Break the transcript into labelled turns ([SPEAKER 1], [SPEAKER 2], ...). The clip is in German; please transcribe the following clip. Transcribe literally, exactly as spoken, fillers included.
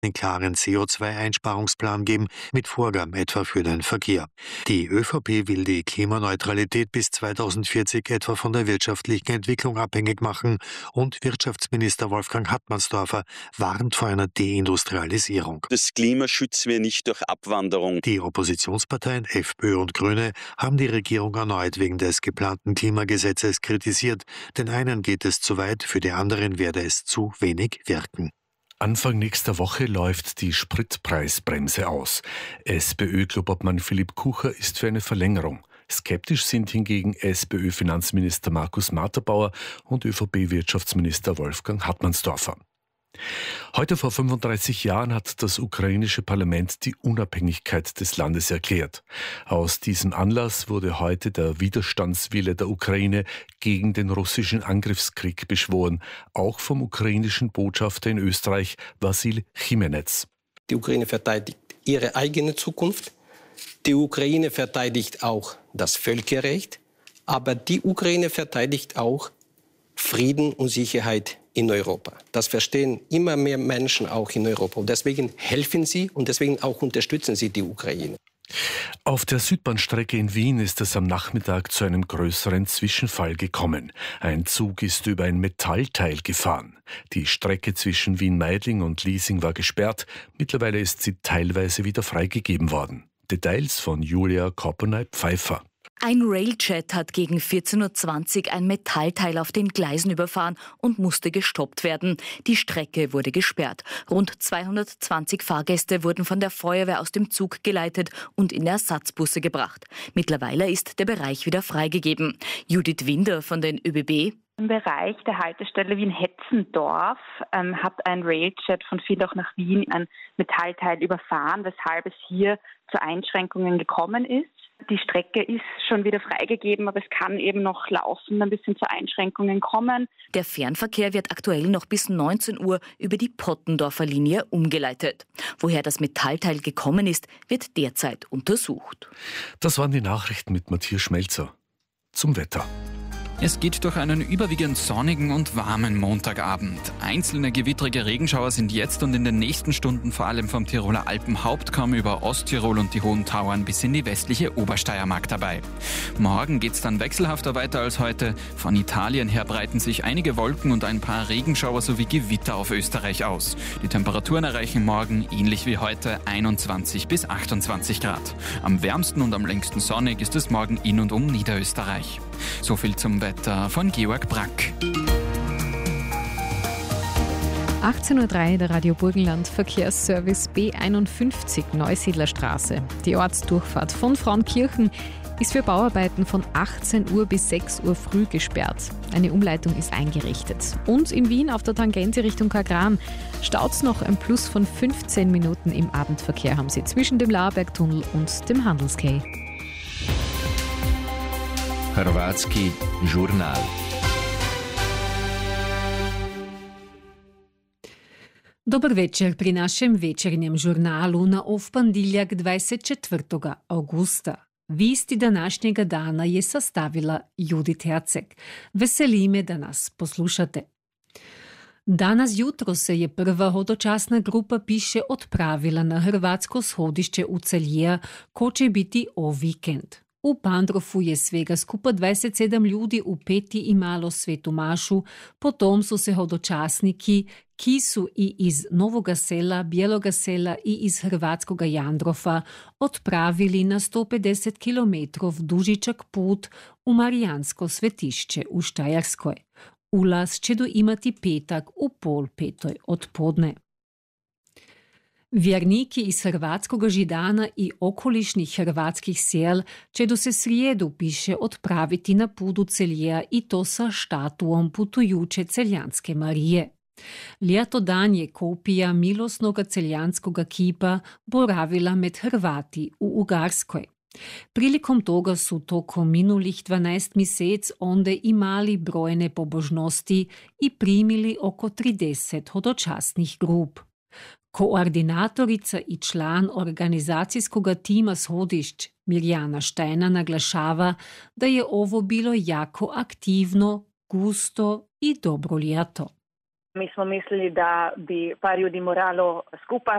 [SPEAKER 1] einen klaren C O zwei Einsparungsplan geben, mit Vorgaben etwa für den Verkehr. Die ÖVP will die Klimaneutralität bis zweitausendvierzig etwa von der wirtschaftlichen Entwicklung abhängig machen und Wirtschaftsminister Wolfgang Hartmannsdorfer warnt vor einer Deindustrialisierung.
[SPEAKER 2] Das Klima schützen wir nicht durch Abwanderung.
[SPEAKER 1] Die Oppositionsparteien FPÖ und Grüne haben die Regierung erneut wegen des geplanten Klimagesetzes kritisiert. Den einen geht es zu weit, für die anderen werde es zu wenig wirken.
[SPEAKER 3] Anfang nächster Woche läuft die Spritpreisbremse aus. SPÖ-Klubobmann Philipp Kucher ist für eine Verlängerung. Skeptisch sind hingegen SPÖ-Finanzminister Markus Matterbauer und ÖVP-Wirtschaftsminister Wolfgang Hartmannsdorfer. Heute vor fünfunddreißig Jahren hat das ukrainische Parlament die Unabhängigkeit des Landes erklärt. Aus diesem Anlass wurde heute der Widerstandswille der Ukraine gegen den russischen Angriffskrieg beschworen, auch vom ukrainischen Botschafter in Österreich, Wassil Chimenez.
[SPEAKER 4] Die Ukraine verteidigt ihre eigene Zukunft. Die Ukraine verteidigt auch das Völkerrecht. Aber die Ukraine verteidigt auch Frieden und Sicherheit in Europa. Das verstehen immer mehr Menschen auch in Europa. Und deswegen helfen sie und deswegen auch unterstützen sie die Ukraine.
[SPEAKER 3] Auf der Südbahnstrecke in Wien ist es am Nachmittag zu einem größeren Zwischenfall gekommen. Ein Zug ist über ein Metallteil gefahren. Die Strecke zwischen Wien-Meidling und Liesing war gesperrt. Mittlerweile ist sie teilweise wieder freigegeben worden. Details von Julia Koppenay-Pfeiffer.
[SPEAKER 5] Ein Railjet hat gegen vierzehn Uhr zwanzig ein Metallteil auf den Gleisen überfahren und musste gestoppt werden. Die Strecke wurde gesperrt. Rund zweihundertzwanzig Fahrgäste wurden von der Feuerwehr aus dem Zug geleitet und in Ersatzbusse gebracht. Mittlerweile ist der Bereich wieder freigegeben. Judith Winder von den ÖBB.
[SPEAKER 6] Im Bereich der Haltestelle Wien-Hetzendorf ähm, hat ein Railjet von Villach nach Wien ein Metallteil überfahren, weshalb es hier zu Einschränkungen gekommen ist. Die Strecke ist schon wieder freigegeben, aber es kann eben noch laufend ein bisschen zu Einschränkungen kommen.
[SPEAKER 5] Der Fernverkehr wird aktuell noch bis neunzehn Uhr über die Pottendorfer Linie umgeleitet. Woher das Metallteil gekommen ist, wird derzeit untersucht.
[SPEAKER 3] Das waren die Nachrichten mit Matthias Schmelzer. Zum Wetter.
[SPEAKER 7] Es geht durch einen überwiegend sonnigen und warmen Montagabend. Einzelne gewittrige Regenschauer sind jetzt und in den nächsten Stunden vor allem vom Tiroler Alpenhauptkamm über Osttirol und die Hohen Tauern bis in die westliche Obersteiermark dabei. Morgen geht's dann wechselhafter weiter als heute. Von Italien her breiten sich einige Wolken und ein paar Regenschauer sowie Gewitter auf Österreich aus. Die Temperaturen erreichen morgen, ähnlich wie heute, einundzwanzig bis achtundzwanzig Grad. Am wärmsten und am längsten sonnig ist es morgen in und um Niederösterreich. So viel zum Wetter von Georg Brack.
[SPEAKER 8] achtzehn Uhr drei, der Radio Burgenland Verkehrsservice B einundfünfzig Neusiedlerstraße. Die Ortsdurchfahrt von Frauenkirchen ist für Bauarbeiten von achtzehn Uhr bis sechs Uhr früh gesperrt. Eine Umleitung ist eingerichtet. Und in Wien auf der Tangente Richtung Kagran staut's noch ein Plus von fünfzehn Minuten im Abendverkehr haben Sie zwischen dem Laerbergtunnel und dem Handelskej.
[SPEAKER 9] Hrvatski žurnal.
[SPEAKER 10] Dober večer pri našem večernjem žurnalu na ov ponedjeljak dvajset četvrtega avgusta. Visti današnjega dana je sastavila Judith Herceg. Veseli me, da nas poslušate. Danas jutro se je prva hodočasna grupa piše odpravila na hrvatsko shodišče v Celje, ko će biti o vikend. V Pandrofu je svega skupaj dvajset sedem ljudi v peti imalo svetu mašu, potom so se hodočasniki, ki su i iz Novoga Sela, Bjeloga Sela i iz hrvatskoga Jandrofa odpravili na sto pedeset kilometrov dužičak put u Marijansko svetišće u Štajerskoj. Ulaz će do imati petak u pol petoj odpodne. Vjerniki iz Hrvatskoga Židana i okolišnih hrvatskih sel će do se srijedu piše odpraviti na put u Celje i to sa štatuom putujuće Celjanske Marije. Ljeto dan je kopija milosnoga celjanskoga kipa boravila med Hrvati u Ugarskoj. Prilikom toga su tokom minulih dvanajst mesec onde imali brojne pobožnosti i primili oko trideset hodočasnih grup. Koordinatorica i član organizacijskoga tima shodišč Mirjana Štajna naglašava, da je ovo bilo jako aktivno, gusto i dobro ljeto.
[SPEAKER 11] Mi smo mislili da bi par ljudi moralo skupaj